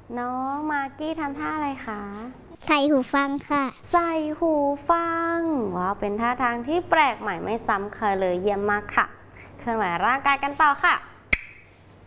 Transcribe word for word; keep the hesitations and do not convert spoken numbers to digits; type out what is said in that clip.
น้องมากกี้ทำท่าอะไรคะใส่หูฟังค่ะใส่หูฟังว้าวเป็นท่าทางที่แปลกใหม่ไม่ซ้ำเคยเลยเยี่ยมมากค่ะเคลื่อนไหวร่างกายกันต่อค่ะ